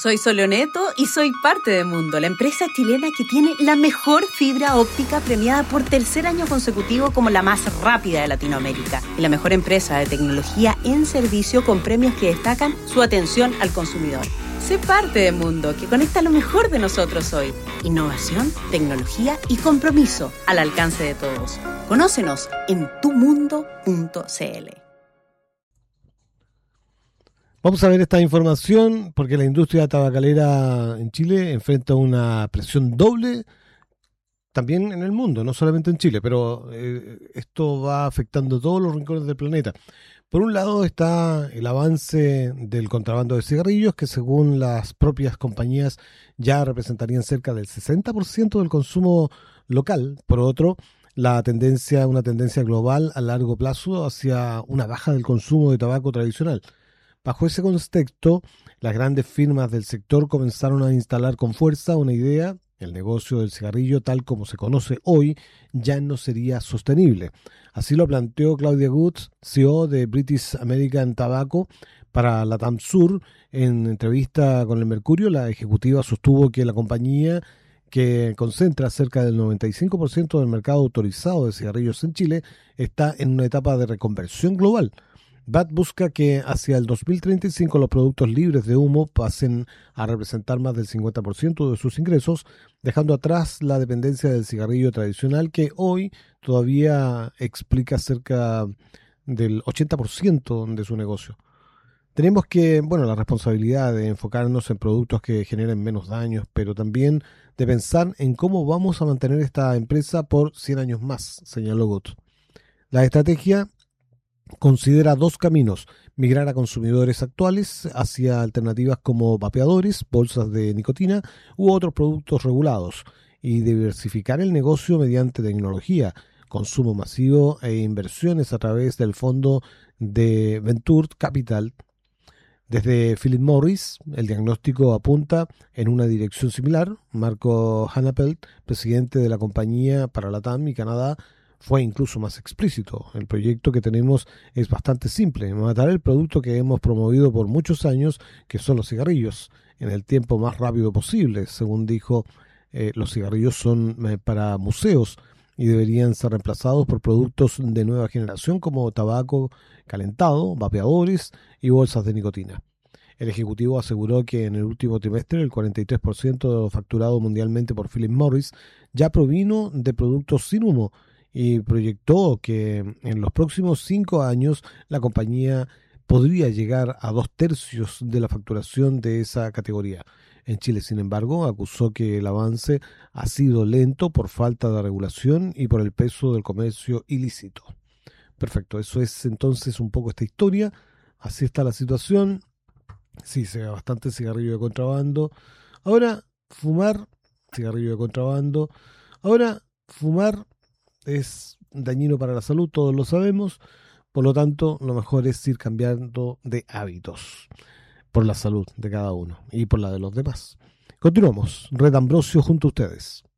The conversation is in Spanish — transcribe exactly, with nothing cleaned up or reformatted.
Soy Soleoneto y soy parte de Mundo, la empresa chilena que tiene la mejor fibra óptica premiada por tercer año consecutivo como la más rápida de Latinoamérica y la mejor empresa de tecnología en servicio con premios que destacan su atención al consumidor. Sé parte de Mundo, que conecta lo mejor de nosotros hoy. Innovación, tecnología y compromiso al alcance de todos. Conócenos en tu mundo punto c l. Vamos a ver esta información porque la industria tabacalera en Chile enfrenta una presión doble también en el mundo, no solamente en Chile, pero eh, esto va afectando todos los rincones del planeta. Por un lado está el avance del contrabando de cigarrillos, que según las propias compañías ya representarían cerca del sesenta por ciento del consumo local. Por otro, la tendencia, una tendencia global a largo plazo hacia una baja del consumo de tabaco tradicional. Bajo ese contexto, las grandes firmas del sector comenzaron a instalar con fuerza una idea: el negocio del cigarrillo tal como se conoce hoy ya no sería sostenible. Así lo planteó Claudia Goods, C E O de British American Tobacco, para Latam Sur. En entrevista con el Mercurio, la ejecutiva sostuvo que la compañía, que concentra cerca del noventa y cinco por ciento del mercado autorizado de cigarrillos en Chile, está en una etapa de reconversión global. B A T busca que hacia el dos mil treinta y cinco los productos libres de humo pasen a representar más del cincuenta por ciento de sus ingresos, dejando atrás la dependencia del cigarrillo tradicional, que hoy todavía explica cerca del ochenta por ciento de su negocio. Tenemos que, bueno, la responsabilidad de enfocarnos en productos que generen menos daños, pero también de pensar en cómo vamos a mantener esta empresa por cien años más, señaló Goods. La estrategia considera dos caminos: migrar a consumidores actuales hacia alternativas como vapeadores, bolsas de nicotina u otros productos regulados, y diversificar el negocio mediante tecnología, consumo masivo e inversiones a través del fondo de Venture Capital. Desde Philip Morris, el diagnóstico apunta en una dirección similar. Marco Hanapelt, presidente de la compañía para Latam y Canadá, fue incluso más explícito. El proyecto que tenemos es bastante simple: matar el producto que hemos promovido por muchos años, que son los cigarrillos, en el tiempo más rápido posible. Según dijo, eh, los cigarrillos son eh, para museos y deberían ser reemplazados por productos de nueva generación como tabaco calentado, vapeadores y bolsas de nicotina. El ejecutivo aseguró que en el último trimestre el cuarenta y tres por ciento de lo facturado mundialmente por Philip Morris ya provino de productos sin humo, y proyectó que en los próximos cinco años la compañía podría llegar a dos tercios de la facturación de esa categoría. En Chile, sin embargo, acusó que el avance ha sido lento por falta de regulación y por el peso del comercio ilícito. Perfecto, eso es entonces un poco esta historia. Así está la situación. Sí, se ve bastante cigarrillo de contrabando. Ahora, fumar, cigarrillo de contrabando. Ahora, fumar es dañino para la salud, todos lo sabemos. Por lo tanto, lo mejor es ir cambiando de hábitos por la salud de cada uno y por la de los demás. Continuamos. Red Ambrosio junto a ustedes.